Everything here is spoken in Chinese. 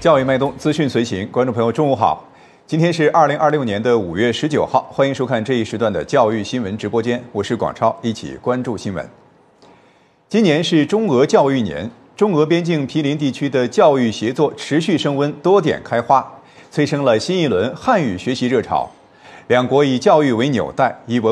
教育脉动，资讯随行，观众朋友中午好，今天是2026年5月19号，欢迎收看这一时段的教育新闻直播间，我是广超，一起关注新闻。今年是中俄教育年，中俄边境毗邻地区的教育协作持续升温，多点开花，催生了新一轮汉语学习热潮。两国以教育为纽带，以文